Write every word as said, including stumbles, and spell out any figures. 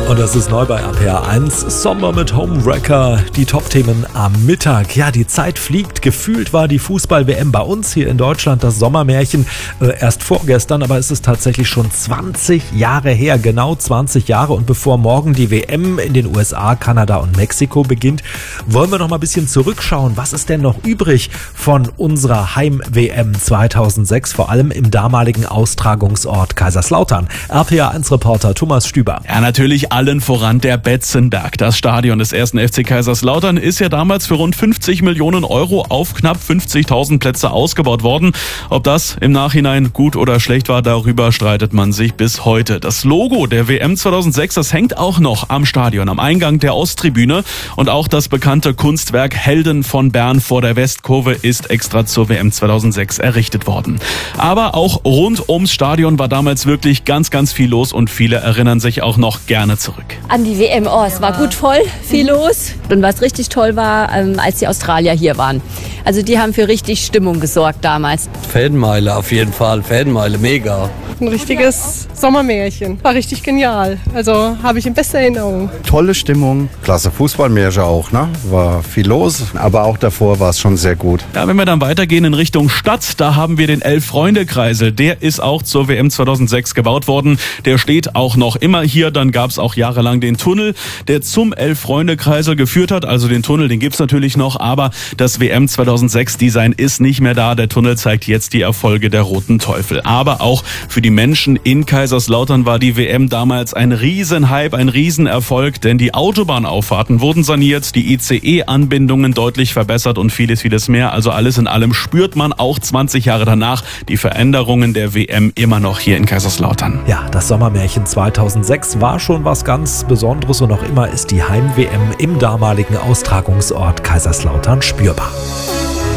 Und das ist neu bei A P R eins. Sommer mit Homewrecker. Die Top-Themen am Mittag. Ja, die Zeit fliegt. Gefühlt war die Fußball-W M bei uns hier in Deutschland das Sommermärchen äh, erst vorgestern, aber es ist tatsächlich schon zwanzig Jahre her. Genau zwanzig Jahre. Und bevor morgen die W M in den U S A, Kanada und Mexiko beginnt, wollen wir noch mal ein bisschen zurückschauen. Was ist denn noch übrig von unserer Heim-W M zweitausendsechs? Vor allem im damaligen Austragungsort Kaiserslautern. R P R eins Reporter Thomas Stüber. Ja, natürlich allen voran der Betzenberg. Das Stadion des ersten F C Kaiserslautern ist ja damals für rund fünfzig Millionen Euro auf knapp fünfzigtausend Plätze ausgebaut worden. Ob das im Nachhinein gut oder schlecht war, darüber streitet man sich bis heute. Das Logo der W M zweitausendsechs, das hängt auch noch am Stadion, am Eingang der Osttribüne. Und auch das bekannte Kunstwerk Helden von Bern vor der Westkurve ist extra zur W M zweitausendsechs errichtet worden. Aber auch rund ums Stadion war damals wirklich ganz, ganz viel los und viele erinnern sich auch noch gerne zurück. An die W M, oh, es war gut voll, viel los. Und was richtig toll war, ähm, als die Australier hier waren. Also die haben für richtig Stimmung gesorgt damals. Fanmeile auf jeden Fall, Fanmeile, mega. Ein richtiges Sommermärchen, war richtig genial. Also habe ich in bester Erinnerung. Tolle Stimmung, klasse Fußballmärchen auch, ne? War viel los, aber auch davor war es schon sehr gut. Ja, wenn wir dann weitergehen in Richtung Stadt, da haben wir den Elf-Freunde-Kreisel. Der ist auch zur W M zweitausendsechs gebaut worden. Der steht auch noch immer hier. Dann gab es auch jahrelang den Tunnel, der zum Elf-Freunde-Kreisel geführt hat. Also den Tunnel, den gibt's natürlich noch, aber das W M zweitausendsechs-Design ist nicht mehr da. Der Tunnel zeigt jetzt die Erfolge der Roten Teufel. Aber auch für die Menschen in Kaiserslautern war die W M damals ein Riesenhype, ein Riesenerfolg, denn die Autobahnauffahrten wurden saniert, die I C E-Anbindungen deutlich verbessert und vieles, vieles mehr. Also alles in allem spürt man auch zwanzig Jahre danach die Veränderungen der W M immer noch hier in Kaiserslautern. Ja, das Sommermärchen zweitausendsechs war schon was ganz Besonderes und noch immer ist die Heim-W M im damaligen Austragungsort Kaiserslautern spürbar.